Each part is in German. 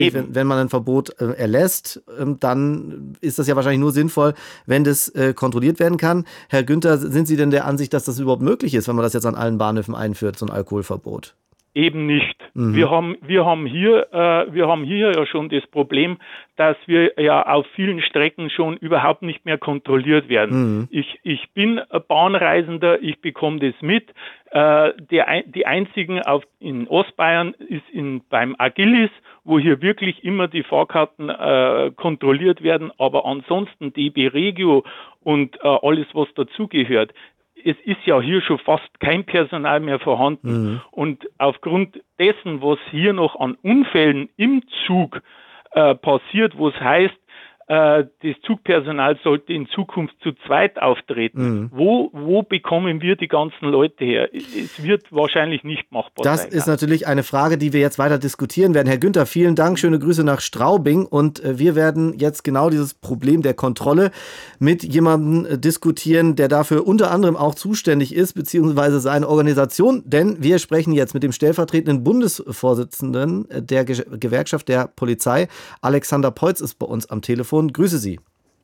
Eben. Wenn man ein Verbot erlässt, dann ist das ja wahrscheinlich nur sinnvoll, wenn das kontrolliert werden kann. Herr Günther, sind Sie denn der Ansicht, dass das überhaupt möglich ist, wenn man das jetzt an allen Bahnhöfen einführt, so ein Alkoholverbot? Eben nicht. Wir haben hier ja schon das Problem, dass wir ja auf vielen Strecken schon überhaupt nicht mehr kontrolliert werden. Ich bin Bahnreisender, ich bekomme das mit. Die einzigen in Ostbayern ist beim Agilis, wo hier wirklich immer die Fahrkarten kontrolliert werden, aber ansonsten DB Regio und alles, was dazugehört. Es ist ja hier schon fast kein Personal mehr vorhanden. Und aufgrund dessen, was hier noch an Unfällen im Zug passiert, wo es heißt, das Zugpersonal sollte in Zukunft zu zweit auftreten. Wo bekommen wir die ganzen Leute her? Es wird wahrscheinlich nicht machbar sein. Das ist natürlich eine Frage, die wir jetzt weiter diskutieren werden. Herr Günther, vielen Dank. Schöne Grüße nach Straubing. Und wir werden jetzt genau dieses Problem der Kontrolle mit jemandem diskutieren, der dafür unter anderem auch zuständig ist, beziehungsweise seine Organisation. Denn wir sprechen jetzt mit dem stellvertretenden Bundesvorsitzenden der Gewerkschaft der Polizei. Alexander Peutz ist bei uns am Telefon. Grüße Sie.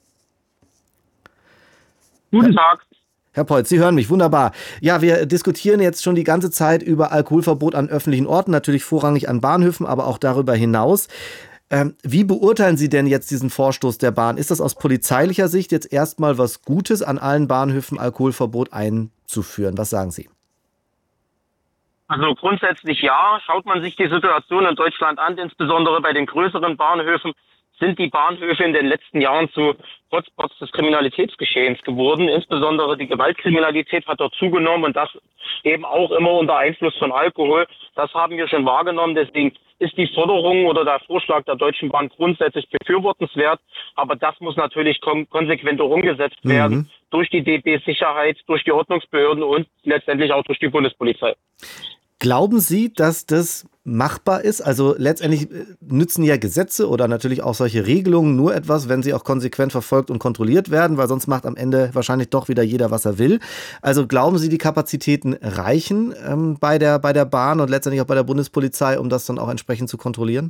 Guten Tag. Herr Peutz, Sie hören mich, wunderbar. Ja, wir diskutieren jetzt schon die ganze Zeit über Alkoholverbot an öffentlichen Orten, natürlich vorrangig an Bahnhöfen, aber auch darüber hinaus. Wie beurteilen Sie denn jetzt diesen Vorstoß der Bahn? Ist das aus polizeilicher Sicht jetzt erstmal was Gutes, an allen Bahnhöfen Alkoholverbot einzuführen? Was sagen Sie? Also grundsätzlich ja. Schaut man sich die Situation in Deutschland an, insbesondere bei den größeren Bahnhöfen, sind die Bahnhöfe in den letzten Jahren zu Hotspots des Kriminalitätsgeschehens geworden. Insbesondere die Gewaltkriminalität hat dort zugenommen und das eben auch immer unter Einfluss von Alkohol. Das haben wir schon wahrgenommen. Deswegen ist die Forderung oder der Vorschlag der Deutschen Bahn grundsätzlich befürwortenswert. Aber das muss natürlich konsequent umgesetzt werden durch die DB Sicherheit, durch die Ordnungsbehörden und letztendlich auch durch die Bundespolizei. Glauben Sie, dass das machbar ist? Also letztendlich nützen ja Gesetze oder natürlich auch solche Regelungen nur etwas, wenn sie auch konsequent verfolgt und kontrolliert werden, weil sonst macht am Ende wahrscheinlich doch wieder jeder, was er will. Also glauben Sie, die Kapazitäten reichen bei der Bahn und letztendlich auch bei der Bundespolizei, um das dann auch entsprechend zu kontrollieren?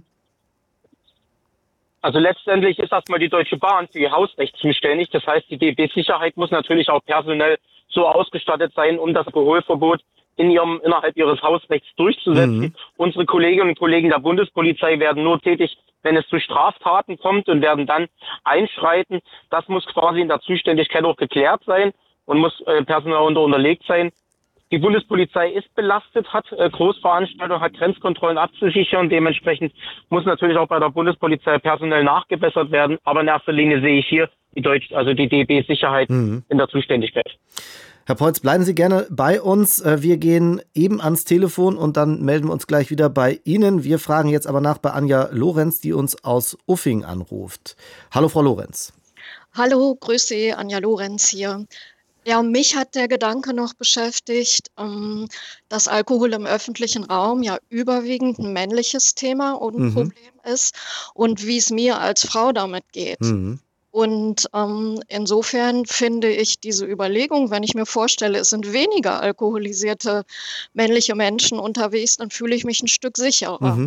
Also letztendlich ist erstmal die Deutsche Bahn für ihr Hausrecht zuständig. Das heißt, die DB Sicherheit muss natürlich auch personell so ausgestattet sein, um das Alkoholverbot innerhalb ihres Hausrechts durchzusetzen. Unsere Kolleginnen und Kollegen der Bundespolizei werden nur tätig, wenn es zu Straftaten kommt und werden dann einschreiten. Das muss quasi in der Zuständigkeit auch geklärt sein und muss personell unterlegt sein. Die Bundespolizei ist belastet, hat Großveranstaltungen, hat Grenzkontrollen abzusichern. Dementsprechend muss natürlich auch bei der Bundespolizei personell nachgebessert werden. Aber in erster Linie sehe ich hier die DB Sicherheit in der Zuständigkeit. Herr Peutz, bleiben Sie gerne bei uns. Wir gehen eben ans Telefon und dann melden wir uns gleich wieder bei Ihnen. Wir fragen jetzt aber nach bei Anja Lorenz, die uns aus Uffing anruft. Hallo, Frau Lorenz. Hallo, grüße Sie, Anja Lorenz hier. Ja, mich hat der Gedanke noch beschäftigt, dass Alkohol im öffentlichen Raum ja überwiegend ein männliches Thema und ein Problem ist und wie es mir als Frau damit geht. Und insofern finde ich diese Überlegung, wenn ich mir vorstelle, es sind weniger alkoholisierte männliche Menschen unterwegs, dann fühle ich mich ein Stück sicherer.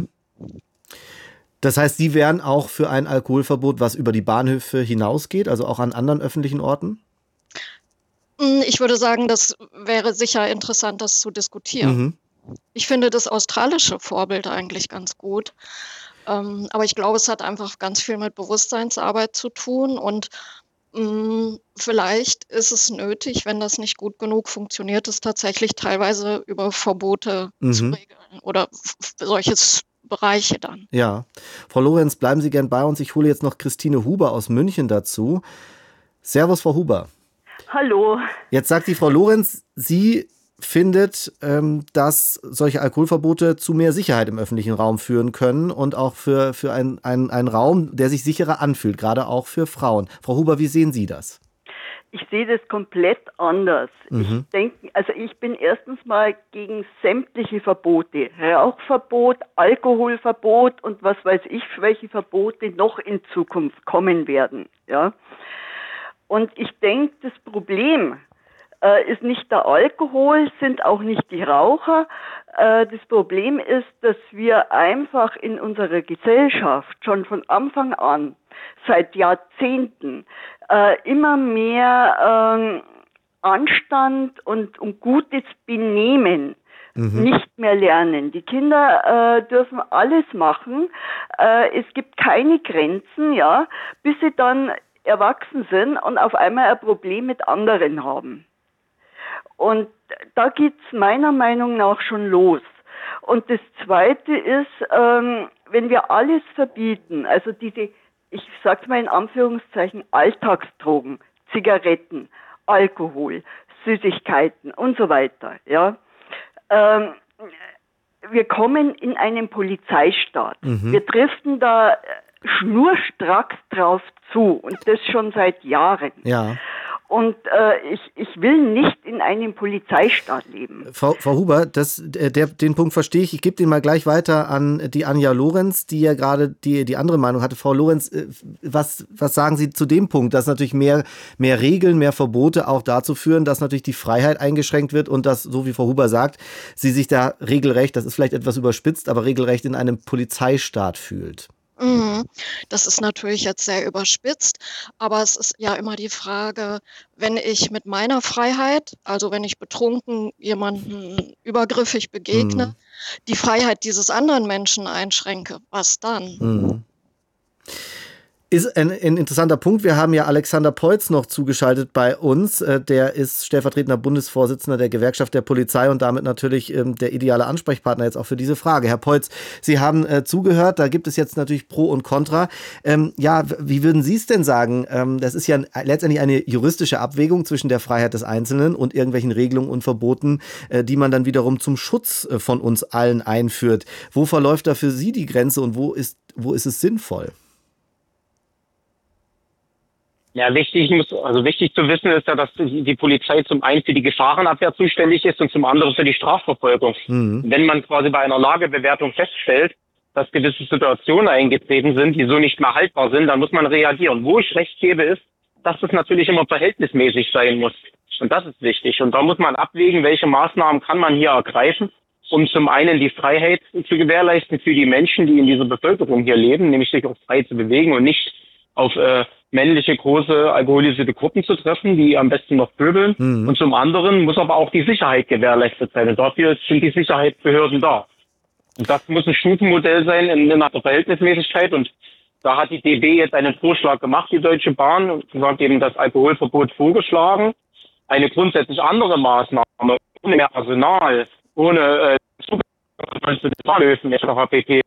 Das heißt, Sie wären auch für ein Alkoholverbot, was über die Bahnhöfe hinausgeht, also auch an anderen öffentlichen Orten? Ich würde sagen, das wäre sicher interessant, das zu diskutieren. Ich finde das australische Vorbild eigentlich ganz gut. Aber ich glaube, es hat einfach ganz viel mit Bewusstseinsarbeit zu tun und vielleicht ist es nötig, wenn das nicht gut genug funktioniert, es tatsächlich teilweise über Verbote zu regeln oder solche Bereiche dann. Ja, Frau Lorenz, bleiben Sie gern bei uns. Ich hole jetzt noch Christine Huber aus München dazu. Servus, Frau Huber. Hallo. Jetzt sagt die Frau Lorenz, sie findet, dass solche Alkoholverbote zu mehr Sicherheit im öffentlichen Raum führen können und auch für einen Raum, der sich sicherer anfühlt, gerade auch für Frauen. Frau Huber, wie sehen Sie das? Ich sehe das komplett anders. Ich bin erstens mal gegen sämtliche Verbote. Rauchverbot, Alkoholverbot und was weiß ich, welche Verbote noch in Zukunft kommen werden. Ja? Und ich denke, das Problem ist nicht der Alkohol, sind auch nicht die Raucher. Das Problem ist, dass wir einfach in unserer Gesellschaft schon von Anfang an, seit Jahrzehnten, immer mehr Anstand und gutes Benehmen nicht mehr lernen. Die Kinder dürfen alles machen. Es gibt keine Grenzen, ja, bis sie dann erwachsen sind und auf einmal ein Problem mit anderen haben. Und da geht's meiner Meinung nach schon los. Und das Zweite ist, wenn wir alles verbieten, also diese, ich sag's mal in Anführungszeichen, Alltagsdrogen, Zigaretten, Alkohol, Süßigkeiten und so weiter, ja, wir kommen in einen Polizeistaat. Wir driften da schnurstracks drauf zu und das schon seit Jahren. Ja. Und ich will nicht in einem Polizeistaat leben. Frau Huber, den Punkt verstehe ich. Ich gebe den mal gleich weiter an die Anja Lorenz, die ja gerade die andere Meinung hatte. Frau Lorenz, was sagen Sie zu dem Punkt, dass natürlich mehr Regeln, mehr Verbote auch dazu führen, dass natürlich die Freiheit eingeschränkt wird und dass, so wie Frau Huber sagt, sie sich da regelrecht, das ist vielleicht etwas überspitzt, aber regelrecht in einem Polizeistaat fühlt? Das ist natürlich jetzt sehr überspitzt, aber es ist ja immer die Frage, wenn ich mit meiner Freiheit, also wenn ich betrunken jemanden übergriffig begegne, die Freiheit dieses anderen Menschen einschränke, was dann? Ist ein interessanter Punkt. Wir haben ja Alexander Peutz noch zugeschaltet bei uns. Der ist stellvertretender Bundesvorsitzender der Gewerkschaft der Polizei und damit natürlich der ideale Ansprechpartner jetzt auch für diese Frage. Herr Peutz, Sie haben zugehört. Da gibt es jetzt natürlich Pro und Contra. Ja, wie würden Sie es denn sagen? Das ist ja letztendlich eine juristische Abwägung zwischen der Freiheit des Einzelnen und irgendwelchen Regelungen und Verboten, die man dann wiederum zum Schutz von uns allen einführt. Wo verläuft da für Sie die Grenze und wo ist es sinnvoll? Ja, wichtig zu wissen ist ja, dass die Polizei zum einen für die Gefahrenabwehr zuständig ist und zum anderen für die Strafverfolgung. Wenn man quasi bei einer Lagebewertung feststellt, dass gewisse Situationen eingetreten sind, die so nicht mehr haltbar sind, dann muss man reagieren. Wo ich recht gebe, ist, dass das natürlich immer verhältnismäßig sein muss. Und das ist wichtig. Und da muss man abwägen, welche Maßnahmen kann man hier ergreifen, um zum einen die Freiheit zu gewährleisten für die Menschen, die in dieser Bevölkerung hier leben, nämlich sich auch frei zu bewegen und nicht auf männliche, große, alkoholisierte Gruppen zu treffen, die am besten noch pöbeln. Und zum anderen muss aber auch die Sicherheit gewährleistet sein. Und dafür sind die Sicherheitsbehörden da. Und das muss ein Stufenmodell sein in der Verhältnismäßigkeit. Und da hat die DB jetzt einen Vorschlag gemacht, die Deutsche Bahn, und gesagt eben das Alkoholverbot vorgeschlagen. Eine grundsätzlich andere Maßnahme, ohne mehr Personal, ohne Zugang zu den Bahnhöfen, etc. pp.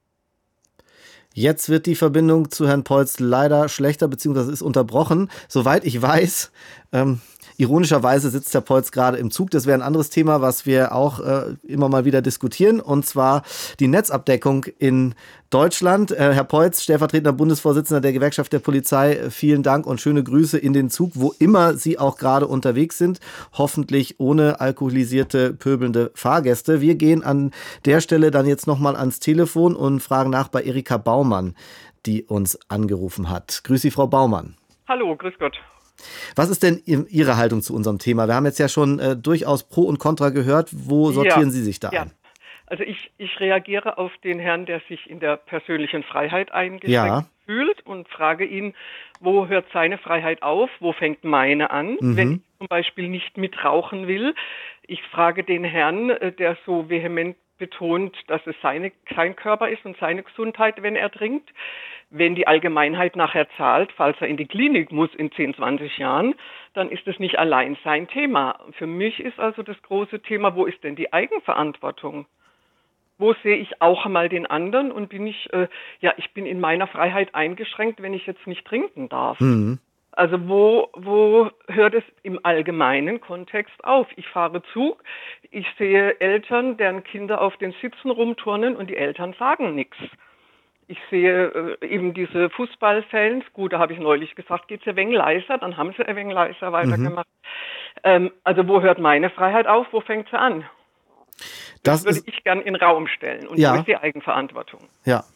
Jetzt wird die Verbindung zu Herrn Peutz leider schlechter, beziehungsweise ist unterbrochen. Soweit ich weiß, ironischerweise sitzt Herr Peutz gerade im Zug. Das wäre ein anderes Thema, was wir auch immer mal wieder diskutieren, und zwar die Netzabdeckung in Deutschland. Herr Peutz, stellvertretender Bundesvorsitzender der Gewerkschaft der Polizei, vielen Dank und schöne Grüße in den Zug, wo immer Sie auch gerade unterwegs sind. Hoffentlich ohne alkoholisierte, pöbelnde Fahrgäste. Wir gehen an der Stelle dann jetzt nochmal ans Telefon und fragen nach bei Erika Baumann, die uns angerufen hat. Grüß Sie, Frau Baumann. Hallo, grüß Gott. Was ist denn Ihre Haltung zu unserem Thema? Wir haben jetzt ja schon durchaus Pro und Contra gehört. Wo sortieren Sie sich da ein? Also ich reagiere auf den Herrn, der sich in der persönlichen Freiheit eingeschränkt fühlt, und frage ihn, wo hört seine Freiheit auf, wo fängt meine an, wenn ich zum Beispiel nicht mitrauchen will. Ich frage den Herrn, der so vehement betont, dass es sein Körper ist und seine Gesundheit, wenn er trinkt. Wenn die Allgemeinheit nachher zahlt, falls er in die Klinik muss in 10, 20 Jahren, dann ist es nicht allein sein Thema. Für mich ist also das große Thema, wo ist denn die Eigenverantwortung? Wo sehe ich auch einmal den anderen und bin ich bin in meiner Freiheit eingeschränkt, wenn ich jetzt nicht trinken darf. Also wo hört es im allgemeinen Kontext auf? Ich fahre Zug, ich sehe Eltern, deren Kinder auf den Sitzen rumturnen und die Eltern sagen nichts. Ich sehe eben diese Fußballfans, gut, da habe ich neulich gesagt, geht's ein wenig leiser, dann haben sie ein wenig leiser weitergemacht. Also wo hört meine Freiheit auf, wo fängt sie an? Das würde ich gern in den Raum stellen. Und wo ist die Eigenverantwortung? Ja.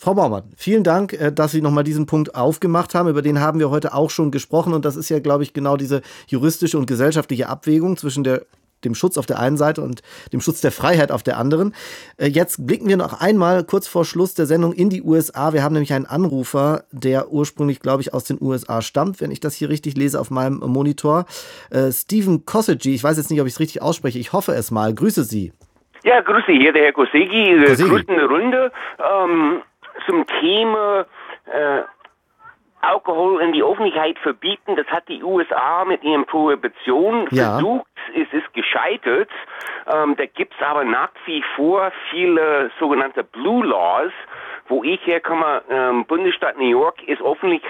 Frau Baumann, vielen Dank, dass Sie nochmal diesen Punkt aufgemacht haben. Über den haben wir heute auch schon gesprochen. Und das ist ja, glaube ich, genau diese juristische und gesellschaftliche Abwägung zwischen dem Schutz auf der einen Seite und dem Schutz der Freiheit auf der anderen. Jetzt blicken wir noch einmal kurz vor Schluss der Sendung in die USA. Wir haben nämlich einen Anrufer, der ursprünglich, glaube ich, aus den USA stammt, wenn ich das hier richtig lese auf meinem Monitor. Stephen Kosegi, ich weiß jetzt nicht, ob ich es richtig ausspreche. Ich hoffe es mal. Grüße Sie. Ja, grüße hier, der Herr Kosegi. Grüße eine Runde zum Thema Alkohol in die Öffentlichkeit verbieten. Das hat die USA mit ihren Prohibition versucht. Es ist gescheitert. Da gibt es aber nach wie vor viele sogenannte Blue Laws, wo ich herkomme. Bundesstaat New York ist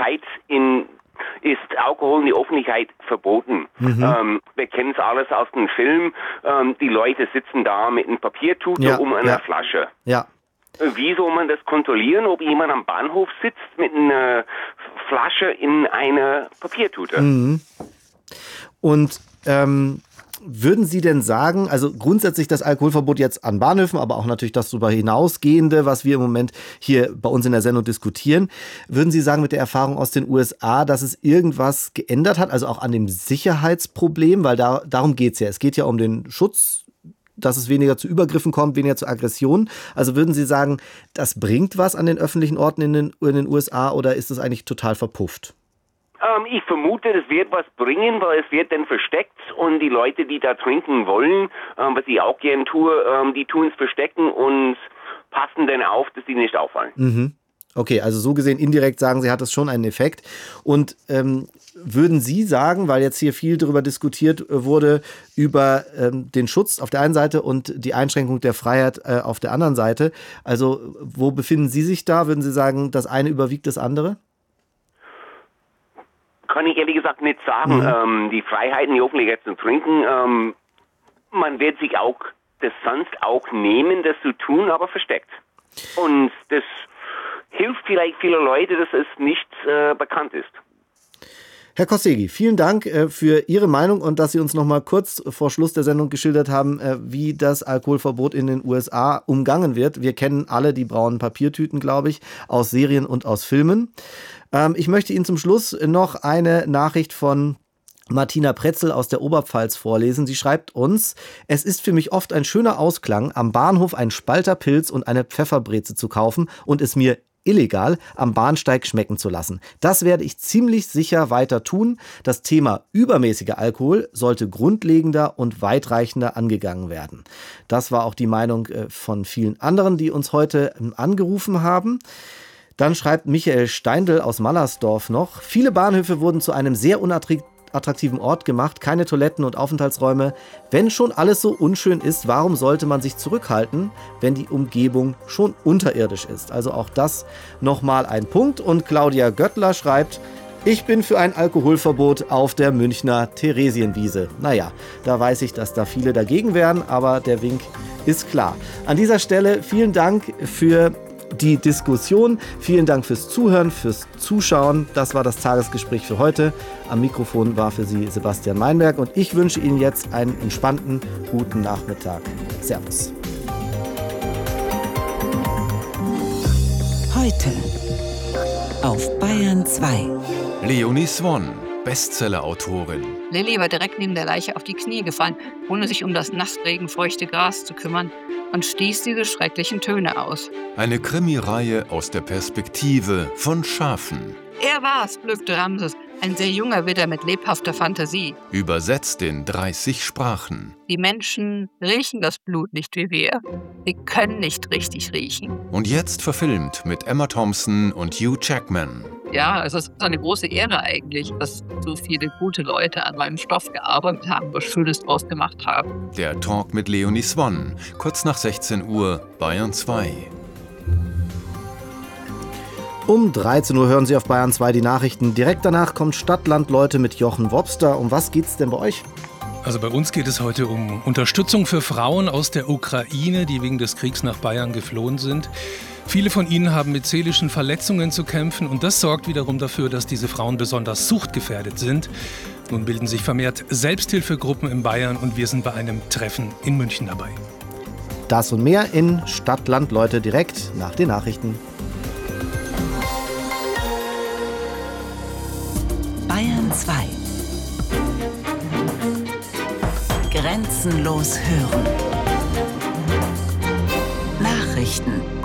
Alkohol in die Öffentlichkeit verboten. Wir kennen es alles aus dem Film. Die Leute sitzen da mit einem Papiertute um eine Flasche. Ja. Wie soll man das kontrollieren, ob jemand am Bahnhof sitzt mit einer Flasche in einer Papiertute? Und würden Sie denn sagen, also grundsätzlich das Alkoholverbot jetzt an Bahnhöfen, aber auch natürlich das darüber hinausgehende, was wir im Moment hier bei uns in der Sendung diskutieren, würden Sie sagen mit der Erfahrung aus den USA, dass es irgendwas geändert hat, also auch an dem Sicherheitsproblem, weil darum geht es ja. Es geht ja um den Schutz, dass es weniger zu Übergriffen kommt, weniger zu Aggressionen. Also würden Sie sagen, das bringt was an den öffentlichen Orten in den USA oder ist es eigentlich total verpufft? Ich vermute, das wird was bringen, weil es wird dann versteckt und die Leute, die da trinken wollen, was ich auch gern tue, die tun es verstecken und passen dann auf, dass sie nicht auffallen. Okay, also so gesehen indirekt sagen Sie, hat das schon einen Effekt. Und würden Sie sagen, weil jetzt hier viel darüber diskutiert wurde, über den Schutz auf der einen Seite und die Einschränkung der Freiheit auf der anderen Seite, also wo befinden Sie sich da? Würden Sie sagen, das eine überwiegt das andere? Kann ich ehrlich gesagt nicht sagen. Die Freiheit in die Öffentlichkeit zu trinken, man wird sich auch das sonst auch nehmen, das zu tun, aber versteckt. Und das hilft vielleicht viele Leute, dass es nicht bekannt ist. Herr Kosegi, vielen Dank für Ihre Meinung und dass Sie uns noch mal kurz vor Schluss der Sendung geschildert haben, wie das Alkoholverbot in den USA umgangen wird. Wir kennen alle die braunen Papiertüten, glaube ich, aus Serien und aus Filmen. Ich möchte Ihnen zum Schluss noch eine Nachricht von Martina Pretzel aus der Oberpfalz vorlesen. Sie schreibt uns: Es ist für mich oft ein schöner Ausklang, am Bahnhof einen Spalter Pilz und eine Pfefferbreze zu kaufen und es mir illegal am Bahnsteig schmecken zu lassen. Das werde ich ziemlich sicher weiter tun. Das Thema übermäßiger Alkohol sollte grundlegender und weitreichender angegangen werden. Das war auch die Meinung von vielen anderen, die uns heute angerufen haben. Dann schreibt Michael Steindl aus Mallersdorf noch: Viele Bahnhöfe wurden zu einem sehr unattraktiven Ort gemacht, keine Toiletten und Aufenthaltsräume. Wenn schon alles so unschön ist, warum sollte man sich zurückhalten, wenn die Umgebung schon unterirdisch ist? Also auch das nochmal ein Punkt. Und Claudia Göttler schreibt: Ich bin für ein Alkoholverbot auf der Münchner Theresienwiese. Naja, da weiß ich, dass da viele dagegen wären, aber der Wink ist klar. An dieser Stelle vielen Dank für die Diskussion. Vielen Dank fürs Zuhören, fürs Zuschauen. Das war das Tagesgespräch für heute. Am Mikrofon war für Sie Sebastian Meinberg und ich wünsche Ihnen jetzt einen entspannten, guten Nachmittag. Servus. Heute auf Bayern 2. Leonie Swann, Bestseller-Autorin. Lilly war direkt neben der Leiche auf die Knie gefallen, ohne sich um das nassregenfeuchte Gras zu kümmern, und stieß diese schrecklichen Töne aus. Eine Krimireihe aus der Perspektive von Schafen. Er war's, blökte Ramses, ein sehr junger Widder mit lebhafter Fantasie. Übersetzt in 30 Sprachen. Die Menschen riechen das Blut nicht wie wir. Sie können nicht richtig riechen. Und jetzt verfilmt mit Emma Thompson und Hugh Jackman. Ja, es ist eine große Ehre eigentlich, dass so viele gute Leute an meinem Stoff gearbeitet haben, was Schönes draus gemacht haben. Der Talk mit Leonie Swann, kurz nach 16 Uhr, Bayern 2. Um 13 Uhr hören Sie auf Bayern 2 die Nachrichten. Direkt danach kommt Stadt-Land Leute mit Jochen Wobster. Um was geht's denn bei euch? Also bei uns geht es heute um Unterstützung für Frauen aus der Ukraine, die wegen des Kriegs nach Bayern geflohen sind. Viele von ihnen haben mit seelischen Verletzungen zu kämpfen und das sorgt wiederum dafür, dass diese Frauen besonders suchtgefährdet sind. Nun bilden sich vermehrt Selbsthilfegruppen in Bayern und wir sind bei einem Treffen in München dabei. Das und mehr in Stadt-Land Leute direkt nach den Nachrichten. Bayern 2. Grenzenlos hören. Nachrichten